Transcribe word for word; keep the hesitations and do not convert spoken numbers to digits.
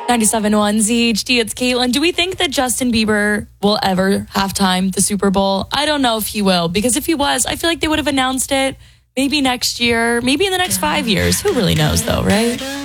ninety-seven point one Z H D, it's Caitlin. Do we think that Justin Bieber will ever halftime the Super Bowl? I don't know if he will, because if he was, I feel like they would have announced it maybe next year, maybe in the next five years. Who really knows, though, right?